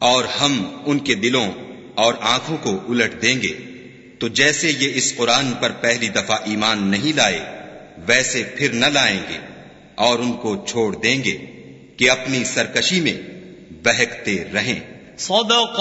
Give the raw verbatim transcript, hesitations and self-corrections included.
और हम उनके दिलों और आंखों को उलट देंगे, तो जैसे ये इस कुरान पर पहली दफा ईमान नहीं लाए वैसे फिर न लाएंगे, और उनको छोड़ देंगे कि अपनी सरकशी में बहकते रहें। सदक़